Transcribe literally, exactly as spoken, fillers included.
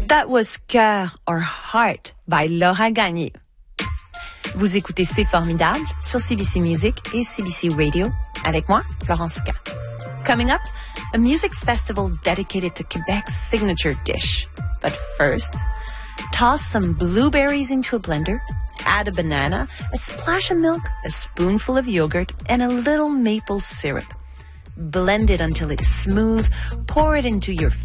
That was Cœur or Heart by Laura Gagné. Vous écoutez C'est Formidable sur C B C Music et C B C Radio avec moi, Florence K. Coming up, a music festival dedicated to Quebec's signature dish. But first, toss some blueberries into a blender, add a banana, a splash of milk, a spoonful of yogurt, and a little maple syrup. Blend it until it's smooth, pour it into your